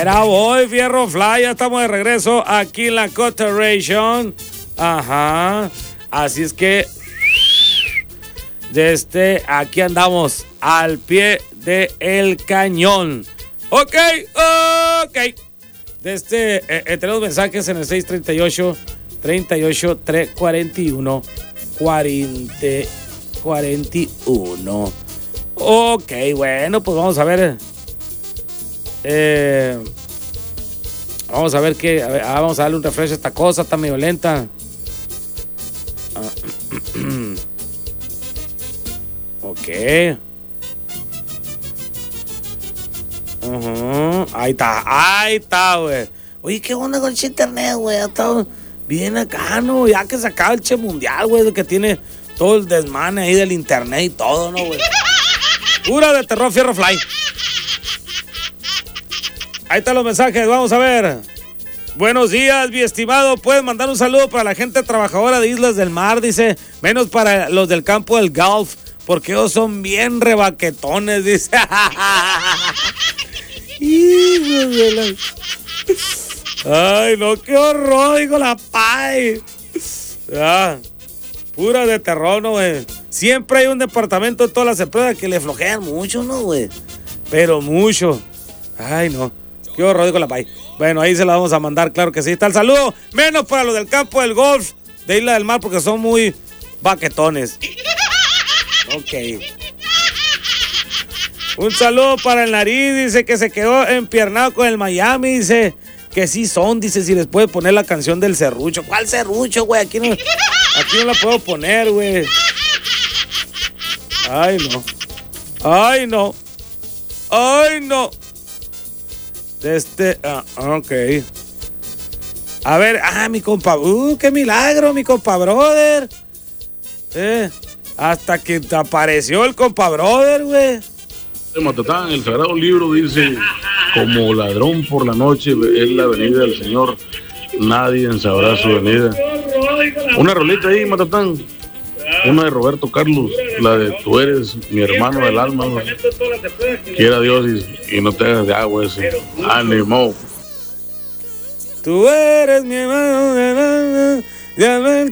Era voy, Fierro Fly, ya estamos de regreso aquí en la Coteration. Ajá. Así es que aquí andamos al pie del cañón. Ok. Tenemos mensajes en el 638-341-41. Ok, bueno, pues vamos a ver. Vamos a ver qué. Vamos a darle un refresh a esta cosa tan violenta. Ok. Ahí está, güey. Oye, ¿qué onda con el internet, güey? Ha estado bien acá, ¿no? Ya que se acaba el Che Mundial, güey, que tiene todo el desmane ahí del internet y todo, ¿no, güey? Pura de terror, Fierro Fly. Ahí están los mensajes, vamos a ver. Buenos días, mi estimado. Puedes mandar un saludo para la gente trabajadora de Islas del Mar, dice. Menos para los del campo del golf, porque ellos son bien rebaquetones, dice. Ay, no, qué horror, digo la pay. Pura de terror, ¿no, güey? Siempre hay un departamento de todas las empresas que le flojean mucho, ¿no, güey? Pero mucho. Ay, no. Qué horror, digo la pay. Bueno, ahí se la vamos a mandar, claro que sí. Está el saludo. Menos para los del campo del golf de Isla del Mar, porque son muy baquetones. Ok. Un saludo para el Nariz, dice que se quedó empiernado con el Miami, dice que sí son, dice si les puede poner la canción del serrucho. ¿Cuál serrucho, güey? Aquí no la puedo poner, güey. Ay, no. Ok. A ver, mi compa. Qué milagro, mi compa brother. Hasta que te apareció el compa brother, güey. Matatán, el Sagrado Libro dice: como ladrón por la noche es la venida del Señor, nadie sabrá su venida. Una rolita ahí, Matatán. Una de Roberto Carlos, la de Tú eres mi hermano del alma, ¿no? Quiera Dios y no te hagas de agua ese. Ánimo. Tú eres mi hermano del alma.